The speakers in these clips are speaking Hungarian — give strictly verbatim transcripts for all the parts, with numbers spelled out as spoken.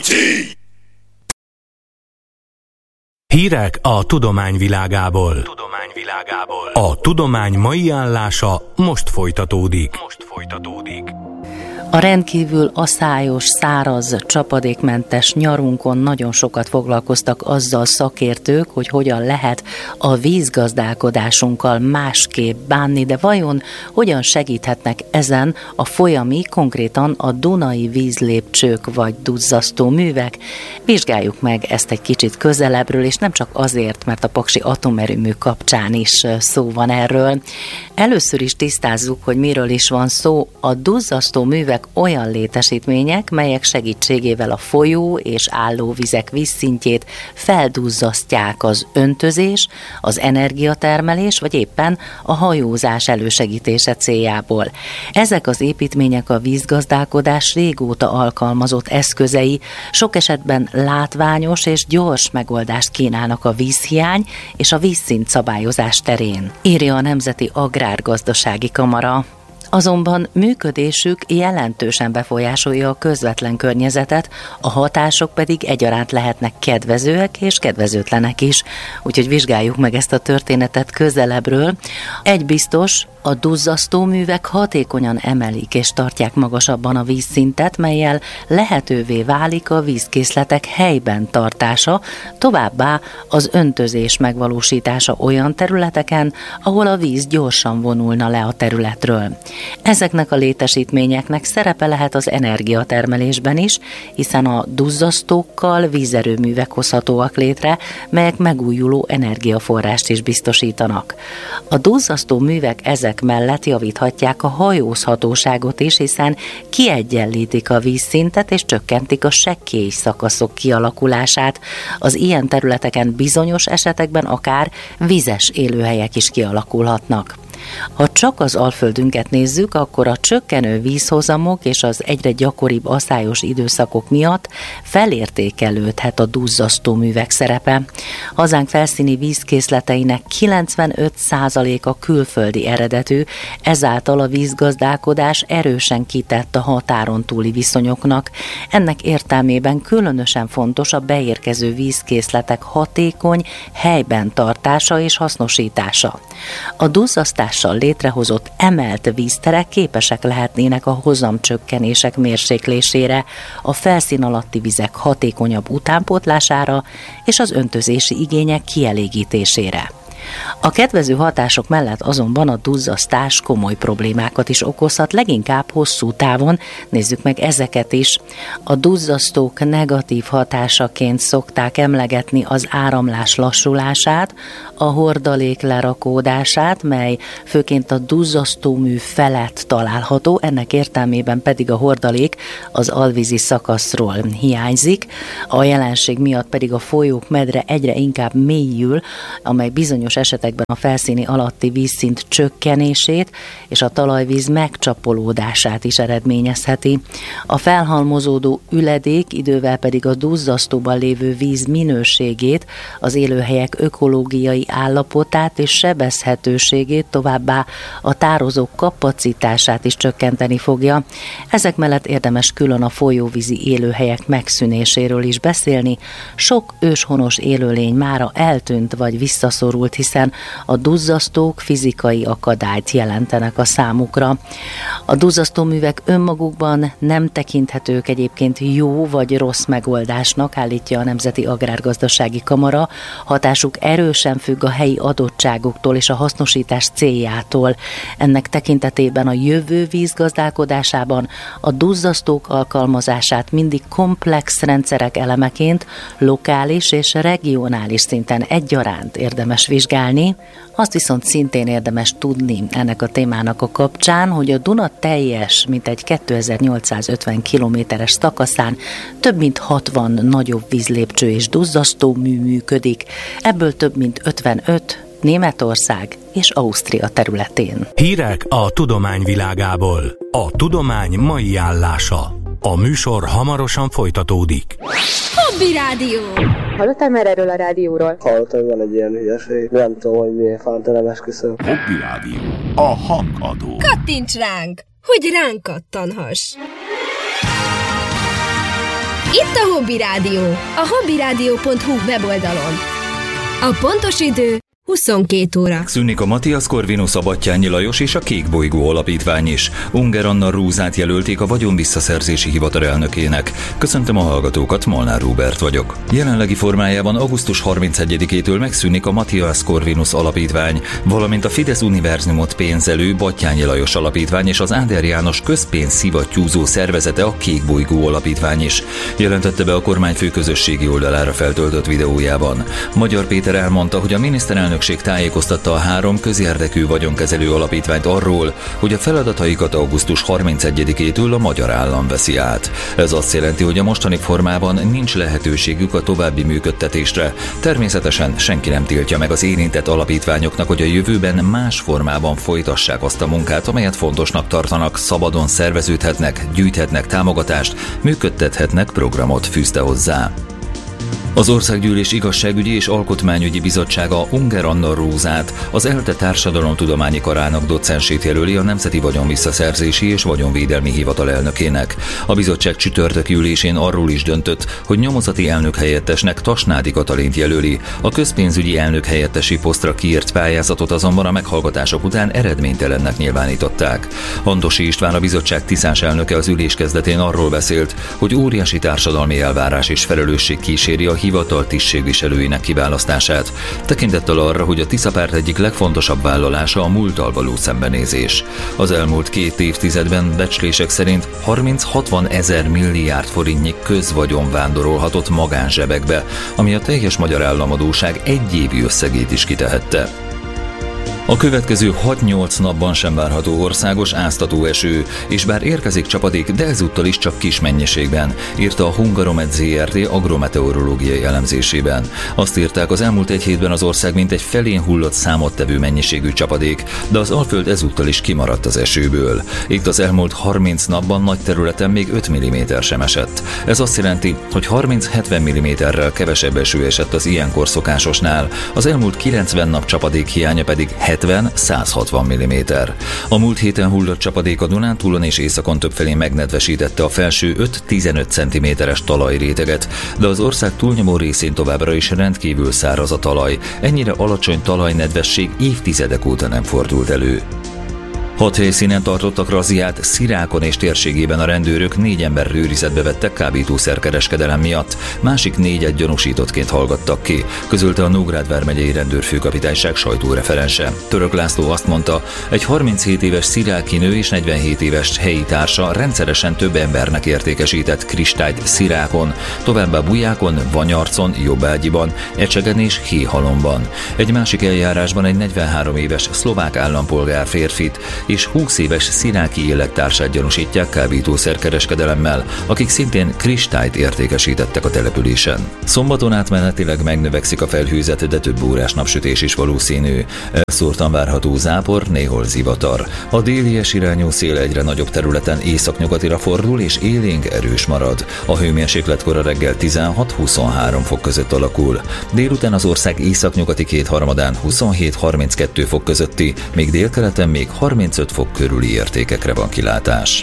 Hírek a tudomány világából. Tudományvilágából. A tudomány mai állása most folytatódik. Most folytatódik. A rendkívül aszályos, száraz, csapadékmentes nyarunkon nagyon sokat foglalkoztak azzal szakértők, hogy hogyan lehet a vízgazdálkodásunkkal másképp bánni, de vajon hogyan segíthetnek ezen a folyami, konkrétan a dunai vízlépcsők vagy duzzasztó művek? Vizsgáljuk meg ezt egy kicsit közelebbről, és nem csak azért, mert a paksi atomerőmű kapcsán is szó van erről. Először is tisztázzuk, hogy miről is van szó. A duzzasztó művek olyan létesítmények, melyek segítségével a folyó és állóvizek vízszintjét felduzzasztják az öntözés, az energiatermelés, vagy éppen a hajózás elősegítése céljából. Ezek az építmények a vízgazdálkodás régóta alkalmazott eszközei, sok esetben látványos és gyors megoldást kínálnak a vízhiány és a vízszint szabályozás terén, írja a Nemzeti Agrárgazdasági Kamara. Azonban működésük jelentősen befolyásolja a közvetlen környezetet, a hatások pedig egyaránt lehetnek kedvezőek és kedvezőtlenek is. Úgyhogy vizsgáljuk meg ezt a történetet közelebbről. Egy biztos, a duzzasztó művek hatékonyan emelik és tartják magasabban a vízszintet, mellyel lehetővé válik a vízkészletek helyben tartása, továbbá az öntözés megvalósítása olyan területeken, ahol a víz gyorsan vonulna le a területről. Ezeknek a létesítményeknek szerepe lehet az energiatermelésben is, hiszen a duzzasztókkal vízerőművek hozhatóak létre, melyek megújuló energiaforrást is biztosítanak. A duzzasztó művek ezek mellett javíthatják a hajózhatóságot is, hiszen kiegyenlítik a vízszintet és csökkentik a sekkély szakaszok kialakulását. Az ilyen területeken bizonyos esetekben akár vizes élőhelyek is kialakulhatnak. Ha csak az Alföldünket nézzük, akkor a csökkenő vízhozamok és az egyre gyakoribb aszályos időszakok miatt felértékelődhet a duzzasztó művek szerepe. Hazánk felszíni vízkészleteinek kilencvenöt százaléka külföldi eredetű, ezáltal a vízgazdálkodás erősen kitett a határon túli viszonyoknak. Ennek értelmében különösen fontos a beérkező vízkészletek hatékony helyben tartása és hasznosítása. A duzzasztás létrehozott emelt vízterek képesek lehetnének a hozamcsökkenések mérséklésére, a felszín alatti vizek hatékonyabb utánpótlására és az öntözési igények kielégítésére. A kedvező hatások mellett azonban a duzzasztás komoly problémákat is okozhat, leginkább hosszú távon. Nézzük meg ezeket is. A duzzasztók negatív hatásaként szokták emlegetni az áramlás lassulását, a hordalék lerakódását, mely főként a duzzasztómű felett található, ennek értelmében pedig a hordalék az alvízi szakaszról hiányzik, a jelenség miatt pedig a folyók medre egyre inkább mélyül, amely bizonyos esetekben a felszíni alatti vízszint csökkenését és a talajvíz megcsapolódását is eredményezheti. A felhalmozódó üledék idővel pedig a duzzasztóban lévő víz minőségét, az élőhelyek ökológiai állapotát és sebezhetőségét, továbbá a tározók kapacitását is csökkenteni fogja. Ezek mellett érdemes külön a folyóvízi élőhelyek megszűnéséről is beszélni. Sok őshonos élőlény mára eltűnt vagy visszaszorult, hiszen a duzzasztók fizikai akadályt jelentenek a számukra. A duzzasztóművek önmagukban nem tekinthetők egyébként jó vagy rossz megoldásnak, állítja a Nemzeti Agrárgazdasági Kamara. Hatásuk erősen függ a helyi adottságoktól és a hasznosítás céljától. Ennek tekintetében a jövő vízgazdálkodásában a duzzasztók alkalmazását mindig komplex rendszerek elemeként, lokális és regionális szinten egyaránt érdemes vizsgálni. Azt viszont szintén érdemes tudni ennek a témának a kapcsán, hogy a Duna teljes, mintegy kétezer-nyolcszázötven kilométeres szakaszán több mint hatvan nagyobb vízlépcső és duzzasztó mű működik, ebből több mint ötvenöt Németország és Ausztria területén. Hírek a tudomány világából. A tudomány mai állása. A műsor hamarosan folytatódik. Hobby Rádió! Hallottál már erről a rádióról? Hallottam, van egy ilyen hülyeség. Nem tudom, hogy miért fánta, nem esküszöm. Hobby Rádió. A hangadó. Kattints ránk, hogy ránk kattanhass! Itt a Hobby Rádió, a hobbyrádió pont hu weboldalon. A pontos idő huszonkettő óra. Szűnik a Matthias Corvinus, a Batthyány Lajos és a Kék Bolygó Alapítvány is. Unger Anna Rúzát jelölték a vagyonvisszaszerzési hivatal elnökének. Köszöntöm a hallgatókat, Molnár Róbert vagyok. Jelenlegi formájában augusztus harmincegyedikétől megszűnik a Matthias Corvinus Alapítvány, valamint a Fidesz Univerzumot pénzelő Batthyány Lajos Alapítvány és az Áder János közpénzszivattyúzó szervezete, a Kék Bolygó Alapítvány is, jelentette be a kormányfő közösségi oldalára feltöltött videójában. Magyar Péter elmondta, hogy a miniszterelnök tájékoztatta a három közérdekű vagyonkezelő alapítványt arról, hogy a feladataikat augusztus harmincegyedikétől a magyar állam veszi át. Ez azt jelenti, hogy a mostani formában nincs lehetőségük a további működtetésre. Természetesen senki nem tiltja meg az érintett alapítványoknak, hogy a jövőben más formában folytassák azt a munkát, amelyet fontosnak tartanak, szabadon szerveződhetnek, gyűjthetnek támogatást, működtethetnek programot, fűzte hozzá. Az Országgyűlés Igazságügyi és Alkotmányügyi Bizottsága Unger Anna Rózát, az ELTE Társadalomtudományi Karának docensét jelöli a Nemzeti Vagyonvisszaszerzési és Vagyonvédelmi Hivatal elnökének. A bizottság csütörtöki ülésén arról is döntött, hogy nyomozati elnök helyettesnek Tasnádi Katalint jelöli. A közpénzügyi elnök helyettesi posztra kiírt pályázatot azonban a meghallgatások után eredménytelennek nyilvánították. Andosi István, a bizottság tiszás elnöke az ülés kezdetén arról beszélt, hogy óriási társadalmi elvárás és felelősség kíséri a hivatal tisztségviselőinek kiválasztását, tekintettel arra, hogy a Tisza párt egyik legfontosabb vállalása a múlttal való szembenézés. Az elmúlt két évtizedben becslések szerint harminc-hatvan ezer milliárd forintnyi közvagyon vándorolhatott magánzsebekbe, ami a teljes magyar államadósság egyévi összegét is kitehette. A következő hat-nyolc napban sem várható országos áztató eső, és bár érkezik csapadék, de ezúttal is csak kis mennyiségben, írta a Hungaromed zé er té agrometeorológiai elemzésében. Azt írták, az elmúlt egy hétben az ország mintegy felén hullott számottevő mennyiségű csapadék, de az Alföld ezúttal is kimaradt az esőből. Itt az elmúlt harminc napban nagy területen még öt milliméter sem esett. Ez azt jelenti, hogy harminc-hetven milliméterrel kevesebb eső esett az ilyenkor szokásosnál, az elmúlt kilencven nap csapadék hiánya pedig hetven-száz hatvan milliméter. A múlt héten hullott csapadék a Dunántúlon és északon többfelé megnedvesítette a felső öt-tizenöt centiméteres talajréteget, de az ország túlnyomó részén továbbra is rendkívül száraz a talaj. Ennyire alacsony talajnedvesség évtizedek óta nem fordult elő. Hat helyszínen tartottak razziát, Szirákon és térségében a rendőrök négy ember őrizetbe vettek kábítószerkereskedelem miatt, másik négyet gyanúsítottként hallgattak ki, közölte a Nógrád vármegyei rendőrfőkapitányság sajtóreferense. Török László azt mondta, egy harminchét éves sziráki nő és negyvenhét éves helyi társa rendszeresen több embernek értékesített kristályt Szirákon, továbbá Bujákon, Vanyarcon, Jobbágyiban, Ecsegen és Héhalomban. Egy másik eljárásban egy negyvenhárom éves szlovák állampolgár férfit és húsz éves sziráki élettársát gyanúsítják kábítószerkereskedelemmel, akik szintén kristályt értékesítettek a településen. Szombaton átmenetileg megnövekszik a felhőzet, de több órás napsütés is valószínű. Elszórtan várható zápor, néhol zivatar. A délies irányú szél egyre nagyobb területen északnyugatira fordul és élénk erős marad. A hőmérséklet kora reggel tizenhat-huszonhárom fok között alakul. Délután az ország északnyugati kétharmadán huszonhét-harminckettő fok közötti, míg délkeleten még harmincöt fok körüli értékekre van kilátás.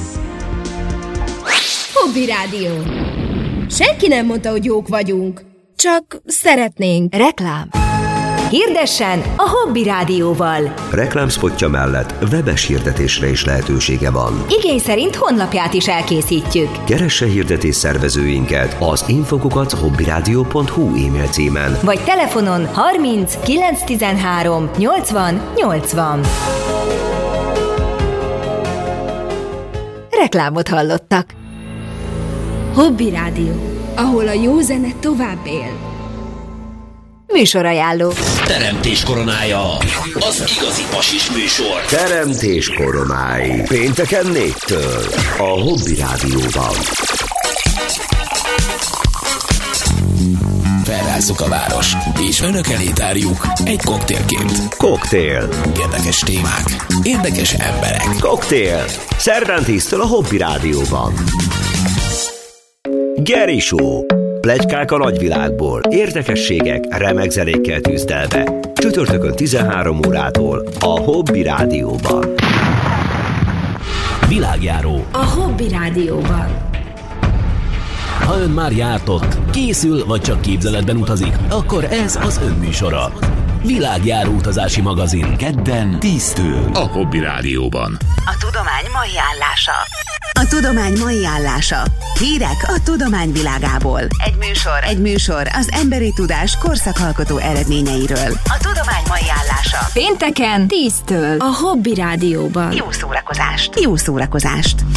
Hobby Rádió. Senki nem mondta, hogy jók vagyunk. Csak szeretnénk. Reklám. Hirdessen a Hobby Rádióval. Reklámspotja mellett webes hirdetésre is lehetősége van. Igény szerint honlapját is elkészítjük. Keresse hirdetés szervezőinket az infokukat hobbyrádió pont hu e-mail címen. Vagy telefonon harminc kilenc tizenhárom nyolcvan nyolcvan. Reklámot hallottak. Hobby Rádió, ahol a jó zene tovább él. Műsorajánló. Teremtés koronája. Az igazi pasis műsor. Teremtés koronái. Pénteken négytől. A Hobby Rádióban. Felrázzuk a város, és önök elé tárjuk egy koktélként. Koktél. Érdekes témák, érdekes emberek. Koktél. Szerdán tíztől a Hobby Rádióban. Geri Show. Pletykák a nagyvilágból, érdekességek, remek zenékkel tűzdelve. Csütörtökön tizenhárom órától a Hobby Rádióban. Világjáró. A Hobby Rádióban. Ha ön már járt ott, készül vagy csak képzeletben utazik, akkor ez az ön műsora. Világjáró utazási magazin. Kedden tíztől a Hobby Rádióban. A tudomány mai állása. A tudomány mai állása. Hírek a tudomány világából. Egy műsor. Egy műsor az emberi tudás korszakalkotó eredményeiről. A tudomány mai állása. Pénteken tíztől a Hobby Rádióban. Jó szórakozást. Jó szórakozást.